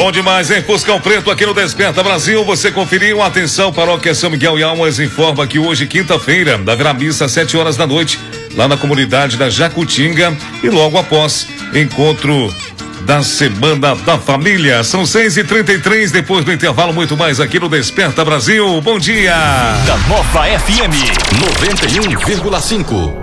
Bom demais, hein? Fuscão Preto aqui no Desperta Brasil. Você conferiu. Atenção, Paróquia São Miguel e Almas informa que hoje, quinta-feira, haverá missa às 7 horas da noite, lá na comunidade da Jacutinga. E logo após, encontro da Semana da Família. São 6h33, depois do intervalo, muito mais aqui no Desperta Brasil. Bom dia! Da Nova FM 91,5.